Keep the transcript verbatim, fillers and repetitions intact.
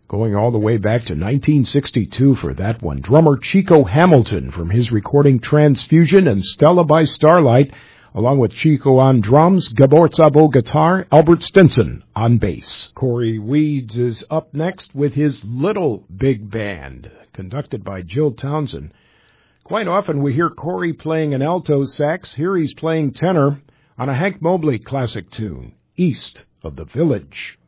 Going all the way back to nineteen sixty-two for that one. Drummer Chico Hamilton from his recording Transfusion and Stella by Starlight, along with Chico on drums, Gabor Szabo guitar, Albert Stinson on bass. Corey Weeds is up next with his Little Big Band, conducted by Jill Townsend. Quite often we hear Corey playing an alto sax. Here he's playing tenor on a Hank Mobley classic tune, East of the Village.